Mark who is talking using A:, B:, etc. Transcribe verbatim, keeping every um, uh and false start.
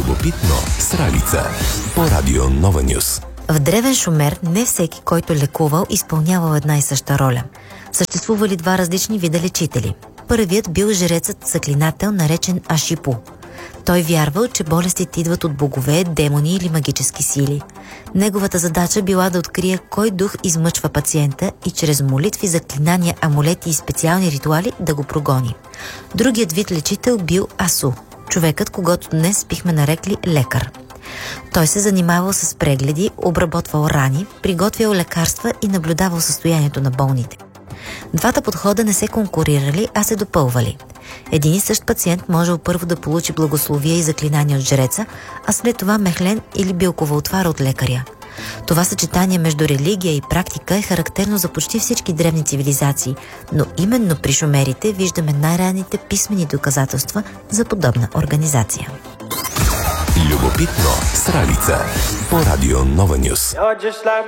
A: Любопитно с Ралица по радио Нова Нюс.
B: В древен Шумер не всеки, който лекувал, изпълнявал една и съща роля. Съществували два различни вида лечители. Първият бил жрецът-заклинател, наречен Ашипу. Той вярвал, че болестите идват от богове, демони или магически сили. Неговата задача била да открие кой дух измъчва пациента и чрез молитви, заклинания, амулети и специални ритуали да го прогони. Другият вид лечител бил Асу, човекът, когото днес бихме нарекли лекар. Той се занимавал с прегледи, обработвал рани, приготвял лекарства и наблюдавал състоянието на болните. Двата подхода не се конкурирали, а се допълвали. Един и същ пациент можел първо да получи благословия и заклинания от жреца, а след това мехлен или билкова отвара от лекаря. Това съчетание между религия и практика е характерно за почти всички древни цивилизации, но именно при шумерите виждаме най-ранните писмени доказателства за подобна организация.
A: Любопитно с Ралица по радио Нова Нюс.